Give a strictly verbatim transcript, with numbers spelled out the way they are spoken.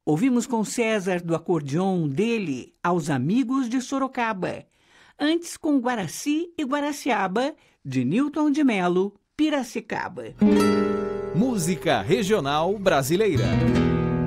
Ouvimos com César do acordeon dele Aos Amigos de Sorocaba. Antes com Guaraci e Guaraciaba, de Nilton de Melo, Piracicaba. Música Regional Brasileira.